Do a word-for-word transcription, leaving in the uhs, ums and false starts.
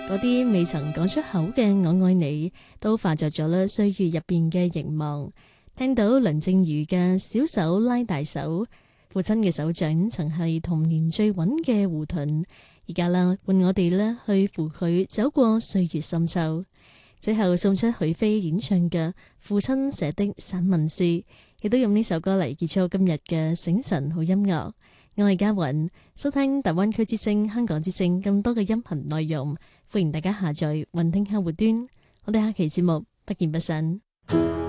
嗰啲未曾講出口嘅我愛你，都化作咗啦歲月入邊嘅凝望。聽到梁靜茹嘅小手拉大手，父親嘅手掌曾係童年最穩嘅護盾，而家啦換我哋呢去扶佢走過歲月深秋。最後送出許飛演唱嘅《父親寫的散文詩》，亦都用呢首歌嚟結束今日嘅醒晨好音樂。我係嘉雲，收聽大灣區之聲、香港之聲咁多嘅音頻內容，歡迎大家下載雲聽客戶端。我哋下期節目不見不散。